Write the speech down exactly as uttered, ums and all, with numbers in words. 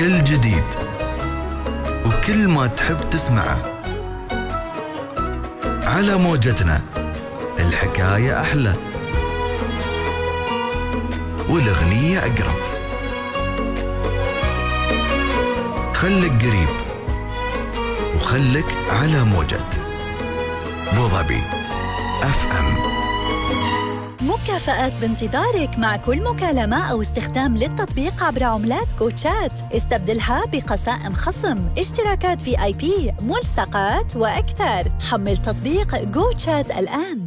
كل جديد وكل ما تحب تسمعه على موجتنا. الحكاية أحلى والأغنية أقرب. خلك قريب وخلك على موجة أبو ظبي اف ام. مكافآت بانتظارك مع كل مكالمة أو استخدام للتطبيق عبر عملات كوتشات. استبدلها بقسائم خصم، اشتراكات في آي بي، ملصقات وأكثر. حمل تطبيق كوتشات الآن.